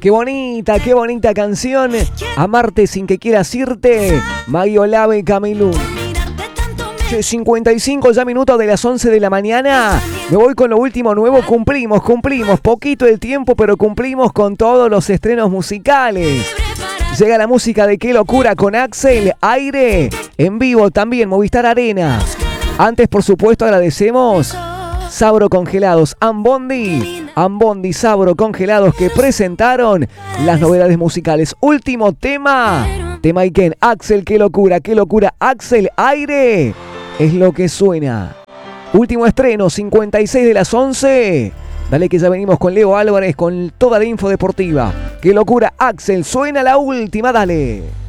qué bonita canción. Amarte sin que quieras irte. Maggie Olave y Camilú. 55 ya minutos de las 11 de la mañana. Me voy con lo último nuevo. Cumplimos. Poquito el tiempo, pero cumplimos con todos los estrenos musicales. Llega la música de Qué Locura con Axel, Aire. En vivo también, Movistar Arena. Antes, por supuesto, agradecemos Sabro Congelados, Ambondi, Sabro Congelados, que presentaron las novedades musicales. Último tema Iken, Axel, qué locura, Axel, Aire, es lo que suena. Último estreno, 56 de las 11. Dale que ya venimos con Leo Álvarez con toda la info deportiva. Qué locura, Axel, suena la última, dale.